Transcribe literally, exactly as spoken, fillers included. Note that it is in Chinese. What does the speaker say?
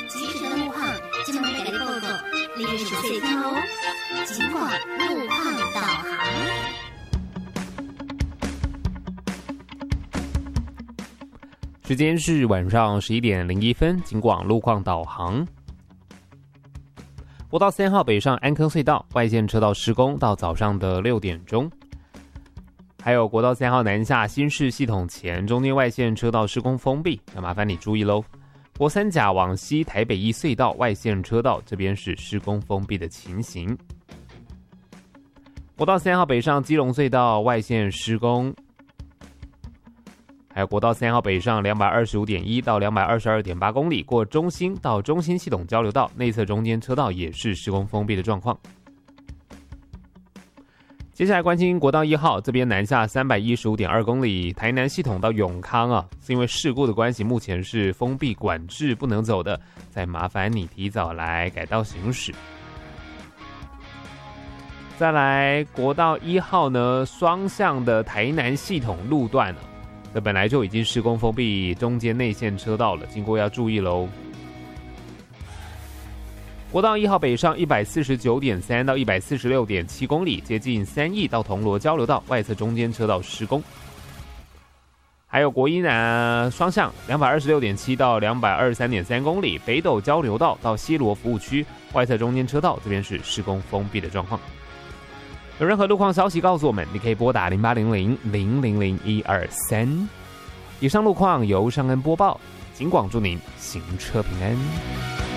即时的路况，今晚给你报告，你是熟悉听哦。尽管路况导航。 时间是晚上十一点零一分，尽管路况导航。国道三号北上安坑隧道外线车道施工到早上的六点钟。还有国道三号南下新市系统前中间外线车道施工封闭，那麻烦你注意咯。国三甲往西台北一隧道外线车道这边是施工封闭的情形。国道三号北上基隆隧道外线施工，还有国道三号北上 两百二十五点一 到 两百二十二点八 公里，过中兴到中兴系统交流道内侧中间车道也是施工封闭的状况。接下来关心国道一号这边南下 三百一十五点二 公里，台南系统到永康啊，是因为事故的关系，目前是封闭管制不能走的，再麻烦你提早来改道行驶。再来国道一号呢，双向的台南系统路段呢、啊，这本来就已经施工封闭中间内线车道了，经过要注意咯。国道一号北上 一百四十九点三 到 一百四十六点七 公里，接近三义到铜锣交流道外侧中间车道施工。还有国一南双向 两百二十六点七 到 两百二十三点三 公里，北斗交流道到西螺服务区外侧中间车道这边是施工封闭的状况。有任何路况消息告诉我们，你可以拨打零八零零零零零一二三。以上路况由尚恩播报，警广祝您行车平安。